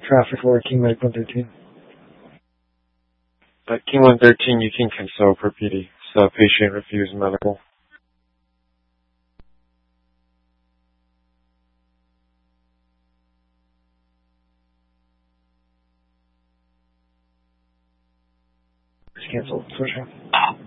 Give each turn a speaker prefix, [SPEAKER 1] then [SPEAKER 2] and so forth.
[SPEAKER 1] Traffic for King Medic 113.
[SPEAKER 2] King 113, you can cancel per PD. So patient refused medical.
[SPEAKER 1] It's canceled. Switch.